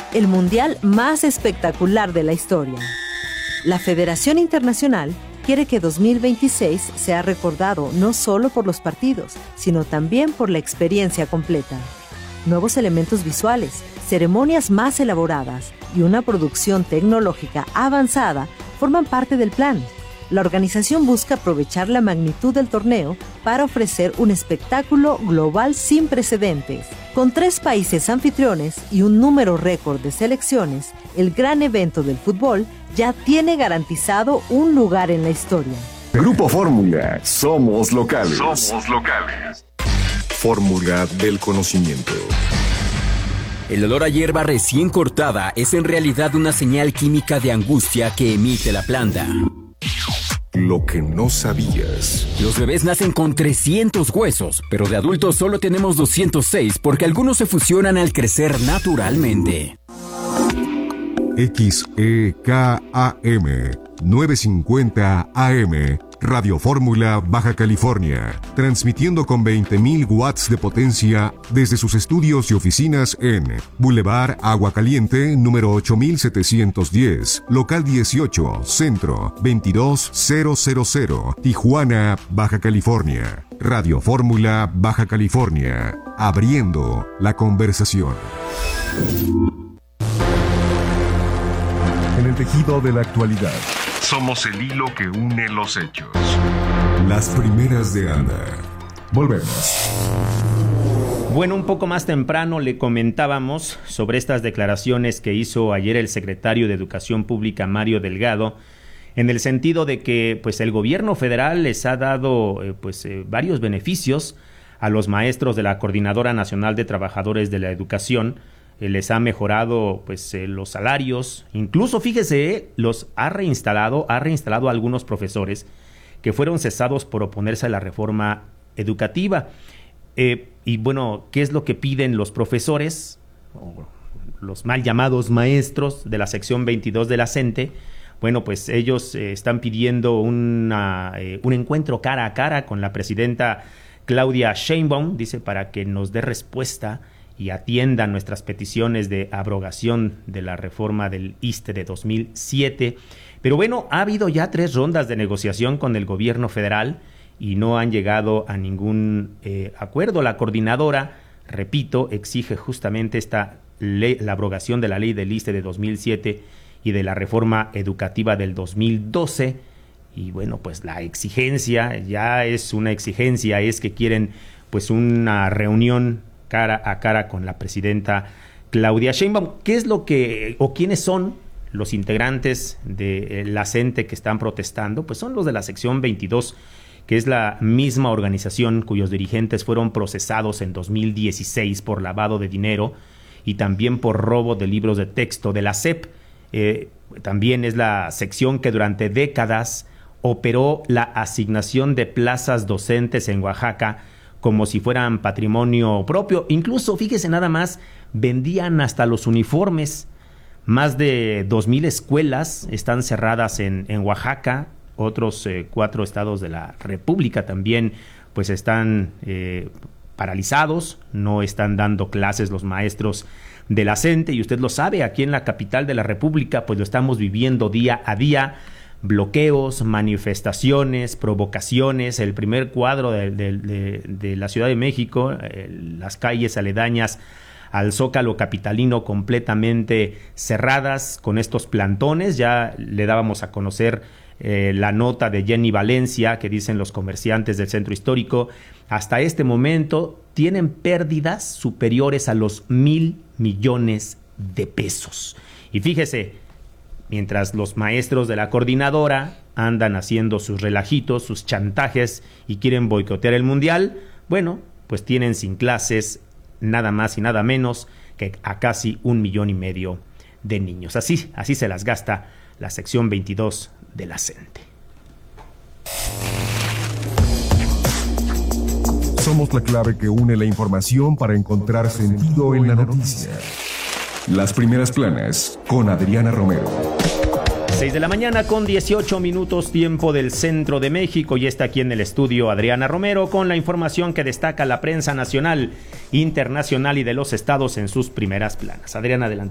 el mundial más espectacular de la historia. La Federación Internacional quiere que 2026 sea recordado no solo por los partidos, sino también por la experiencia completa. Nuevos elementos visuales, ceremonias más elaboradas y una producción tecnológica avanzada forman parte del plan. La organización busca aprovechar la magnitud del torneo para ofrecer un espectáculo global sin precedentes. Con 3 países anfitriones y un número récord de selecciones, el gran evento del fútbol ya tiene garantizado un lugar en la historia. Grupo Fórmula, somos locales. Somos locales. Fórmula del conocimiento. El olor a hierba recién cortada es en realidad una señal química de angustia que emite la planta. Lo que no sabías. Los bebés nacen con 300 huesos, pero de adultos solo tenemos 206 porque algunos se fusionan al crecer naturalmente. XEKAM 950 AM Radio Fórmula Baja California, transmitiendo con 20.000 watts de potencia desde sus estudios y oficinas en Boulevard Agua Caliente, número 8710, local 18, centro 22000, Tijuana, Baja California. Radio Fórmula Baja California, abriendo la conversación. En el tejido de la actualidad. Somos el hilo que une los hechos. Las primeras de Ana. Volvemos. Bueno, un poco más temprano le comentábamos sobre estas declaraciones que hizo ayer el secretario de Educación Pública, Mario Delgado, en el sentido de que pues el gobierno federal les ha dado varios beneficios a los maestros de la Coordinadora Nacional de Trabajadores de la Educación. Les ha mejorado los salarios, incluso fíjese, los ha reinstalado a algunos profesores que fueron cesados por oponerse a la reforma educativa. Y bueno, ¿qué es lo que piden los profesores? Los mal llamados maestros de la sección 22 de la CENTE. Bueno, pues ellos están pidiendo un encuentro cara a cara con la presidenta Claudia Sheinbaum, dice, para que nos dé respuesta y atienda nuestras peticiones de abrogación de la reforma del ISSSTE de 2007. Pero bueno, ha habido ya 3 rondas de negociación con el gobierno federal y no han llegado a ningún acuerdo. La coordinadora, repito, exige justamente esta ley, la abrogación de la ley del ISSSTE de 2007 y de la reforma educativa del 2012. Y bueno, pues la exigencia, ya es una exigencia, es que quieren pues una reunión cara a cara con la presidenta Claudia Sheinbaum. ¿Qué es lo que, o quiénes son los integrantes de la CENTE que están protestando? Pues son los de la sección 22, que es la misma organización cuyos dirigentes fueron procesados en 2016 por lavado de dinero y también por robo de libros de texto de la SEP. También es la sección que durante décadas operó la asignación de plazas docentes en Oaxaca como si fueran patrimonio propio. Incluso, fíjese nada más, vendían hasta los uniformes. Más de 2,000 escuelas están cerradas en Oaxaca. Otros 4 estados de la República también pues están paralizados. No están dando clases los maestros de la CENTE. Y usted lo sabe, aquí en la capital de la República pues lo estamos viviendo día a día. Bloqueos, manifestaciones, provocaciones. El primer cuadro de la Ciudad de México, las calles aledañas al Zócalo capitalino completamente cerradas con estos plantones. Ya le dábamos a conocer la nota de Jenny Valencia, que dicen los comerciantes del centro histórico, hasta este momento tienen pérdidas superiores a los 1,000 millones de pesos. Y fíjese, mientras los maestros de la coordinadora andan haciendo sus relajitos, sus chantajes y quieren boicotear el mundial, bueno, pues tienen sin clases nada más y nada menos que a casi 1,5 millones de niños. Así se las gasta la sección 22 de la CENTE. Somos la clave que une la información para encontrar sentido en la noticia. Las primeras planas con Adriana Romero. 6 de la mañana con 18 minutos, tiempo del centro de México, y está aquí en el estudio Adriana Romero con la información que destaca la prensa nacional, internacional y de los estados en sus primeras planas. Adriana, adelante.